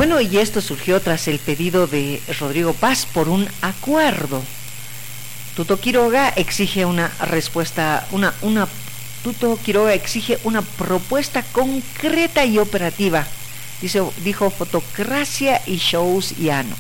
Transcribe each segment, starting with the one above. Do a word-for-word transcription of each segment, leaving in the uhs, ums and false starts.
Bueno, y esto surgió tras el pedido de Rodrigo Paz por un acuerdo. Tuto Quiroga exige una respuesta, una, una, Tuto Quiroga exige una propuesta concreta y operativa, dice, dijo Fotocracia y Shows Llano.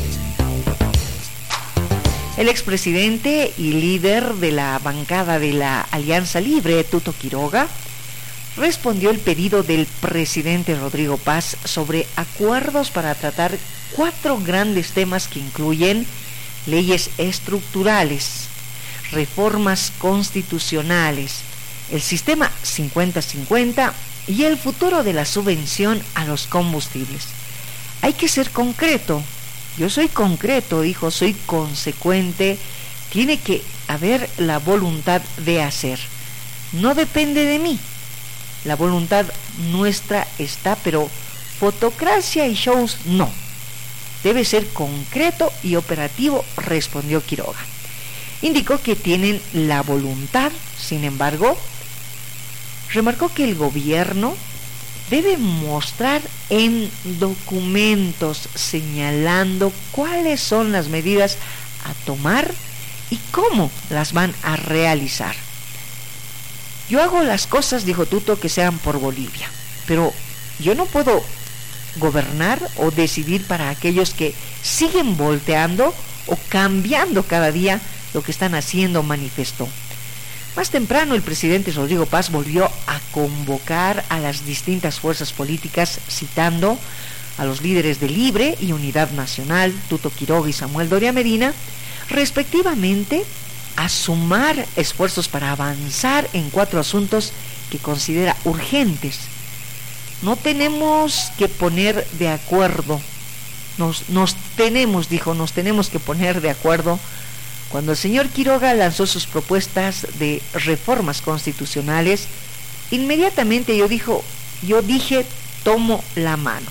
El expresidente y líder de la bancada de la Alianza Libre, Tuto Quiroga, respondió el pedido del presidente Rodrigo Paz sobre acuerdos para tratar cuatro grandes temas que incluyen leyes estructurales, reformas constitucionales, el sistema cincuenta cincuenta y el futuro de la subvención a los combustibles. Hay que ser concreto. Yo soy concreto, dijo, soy consecuente. Tiene que haber la voluntad de hacer. No depende de mí. La voluntad nuestra está, pero Fotocracia y Shows no. Debe ser concreto y operativo, respondió Quiroga. Indicó que tienen la voluntad, sin embargo, remarcó que el gobierno debe mostrar en documentos señalando cuáles son las medidas a tomar y cómo las van a realizar. Yo hago las cosas, dijo Tuto, que sean por Bolivia, pero yo no puedo gobernar o decidir para aquellos que siguen volteando o cambiando cada día lo que están haciendo, manifestó. Más temprano el presidente Rodrigo Paz volvió a convocar a las distintas fuerzas políticas, citando a los líderes de Libre y Unidad Nacional, Tuto Quiroga y Samuel Doria Medina, respectivamente, a sumar esfuerzos para avanzar en cuatro asuntos que considera urgentes. No tenemos que poner de acuerdo, nos, nos tenemos, dijo, nos tenemos que poner de acuerdo. Cuando el señor Quiroga lanzó sus propuestas de reformas constitucionales, inmediatamente yo, dijo, yo dije, tomo la mano.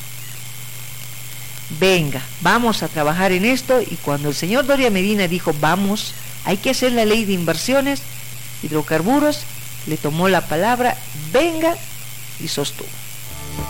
Venga, vamos a trabajar en esto. Y cuando el señor Doria Medina dijo, vamos, hay que hacer la ley de inversiones, hidrocarburos, le tomó la palabra, venga, y sostuvo.